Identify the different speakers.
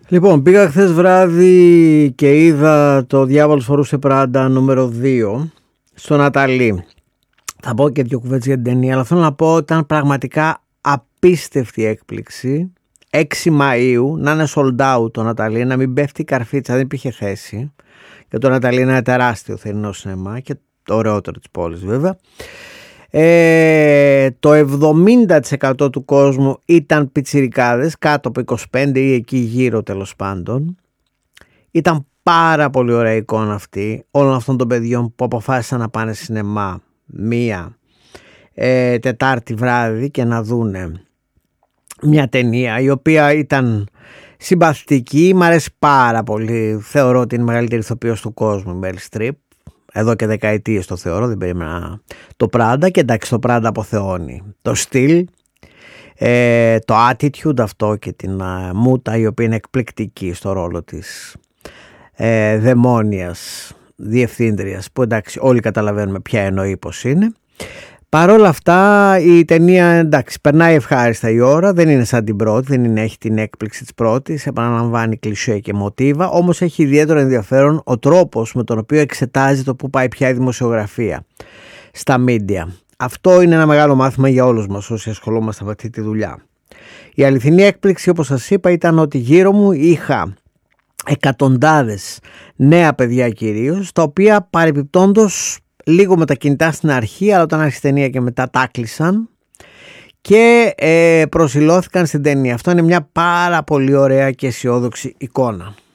Speaker 1: Λοιπόν, πήγα χθες βράδυ και είδα το Διάβολος φορούσε Πράντα νούμερο 2 στο Ναταλί. Θα πω και δύο κουβέντες για την ταινία, αλλά θέλω να πω ότι ήταν πραγματικά απίστευτη έκπληξη 6 Μαΐου να είναι sold out το Ναταλί, να μην πέφτει η καρφίτσα, δεν υπήρχε θέση. Και το Ναταλί είναι ένα τεράστιο θερινό σινεμά και το ωραιότερο της πόλης βέβαια. Το 70% του κόσμου ήταν πιτσιρικάδες κάτω από 25 ή εκεί γύρω τέλος πάντων. Ήταν πάρα πολύ ωραία εικόνα αυτή όλων αυτών των παιδιών που αποφάσισαν να πάνε σινεμά μία Τετάρτη βράδυ και να δούνε μια ταινία η οποία ήταν συμπαθητική. Μ' αρέσει πάρα πολύ, θεωρώ ότι είναι η μεγαλύτερη ηθοποιός του κόσμου η Μέλ Στριπ. Εδώ και δεκαετίες το θεωρώ, δεν περίμενα το Πράντα. Και εντάξει, το Πράντα αποθεώνει το στυλ, το attitude αυτό και την μούτα η οποία είναι εκπληκτική στο ρόλο της δαιμόνιας διευθύντριας, που εντάξει όλοι καταλαβαίνουμε ποια εννοεί πως είναι. Παρ' όλα αυτά η ταινία εντάξει περνάει ευχάριστα η ώρα, δεν είναι σαν την πρώτη, δεν έχει την έκπληξη της πρώτης, επαναλαμβάνει κλισέ και μοτίβα, όμως έχει ιδιαίτερο ενδιαφέρον ο τρόπος με τον οποίο εξετάζει το που πάει πια η δημοσιογραφία στα μίντια. Αυτό είναι ένα μεγάλο μάθημα για όλους μας όσοι ασχολούμαστε με αυτή τη δουλειά. Η αληθινή έκπληξη, όπως σας είπα, ήταν ότι γύρω μου είχα εκατοντάδες νέα παιδιά κυρίως, τα οποία παρεμπιπτόντως λίγο με τα κινητά στην αρχή, αλλά όταν άρχισε η ταινία και μετά τα κλείσαν και προσιλώθηκαν στην ταινία. Αυτό είναι μια πάρα πολύ ωραία και αισιόδοξη εικόνα.